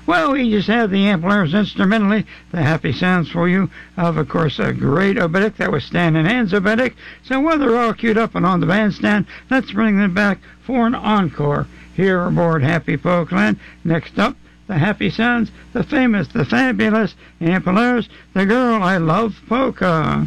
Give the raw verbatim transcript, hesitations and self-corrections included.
Well, we just had the Ampliers instrumentally, the happy sounds for you of, of course, a great obedic. That was Stan and Ann's obedic. So while they're all queued up and on the bandstand, let's bring them back for an encore here aboard Happy Polkaland. Next up, the happy sounds, the famous, the fabulous Ampliers, the Girl I Love Polka.